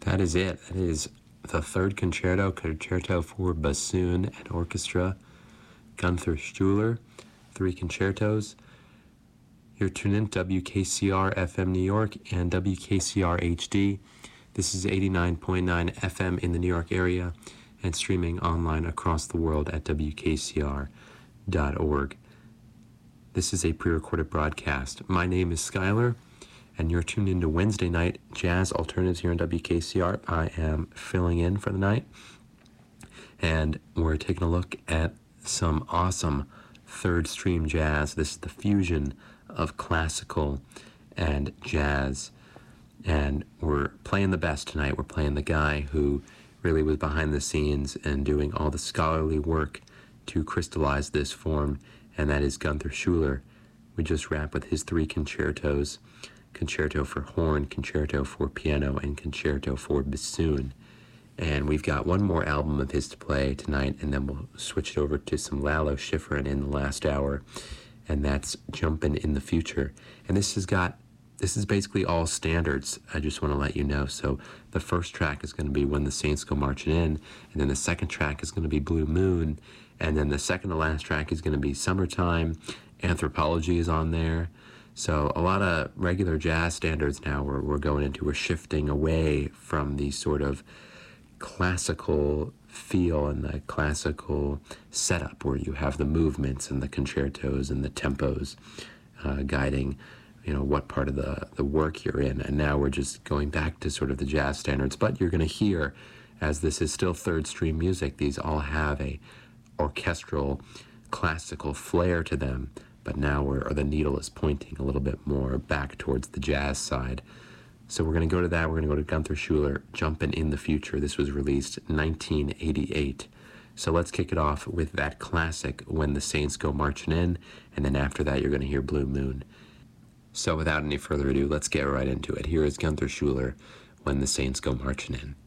That is it. That is the third concerto, Concerto for Bassoon and Orchestra, Gunther Schuller, 3 concertos. You're tuned in WKCR FM New York and WKCR HD. This is 89.9 FM in the New York area and streaming online across the world at WKCR.org. This is a pre-recorded broadcast. My name is Skylar, and you're tuned into Wednesday night jazz alternatives here on WKCR. I am filling in for the night, and we're taking a look at some awesome third stream jazz. This is the fusion of classical and jazz, and we're playing the best tonight. We're playing the guy who really was behind the scenes and doing all the scholarly work to crystallize this form, and that is Gunther Schuller. We just wrapped with his 3 concertos: Concerto for Horn, Concerto for Piano, and Concerto for Bassoon. And we've got one more album of his to play tonight, and then we'll switch it over to some Lalo Schifrin in the last hour, and that's Jumpin' in the Future. And this is basically all standards, I just want to let you know. So the first track is going to be When the Saints Go Marching In, and then the second track is going to be Blue Moon, and then the second to last track is going to be Summertime. Anthropology is on there. So a lot of regular jazz standards now we're going into. We're shifting away from the sort of classical feel and the classical setup where you have the movements and the concertos and the tempos guiding, what part of the work you're in. And now we're just going back to sort of the jazz standards. But you're going to hear, as this is still third stream music, these all have a orchestral classical flair to them. But now the needle is pointing a little bit more back towards the jazz side. So we're going to go to that. We're going to go to Gunther Schuller, Jumpin' in the Future. This was released in 1988. So let's kick it off with that classic, When the Saints Go Marching In, and then after that you're going to hear Blue Moon. So without any further ado, let's get right into it. Here is Gunther Schuller, When the Saints Go Marching In.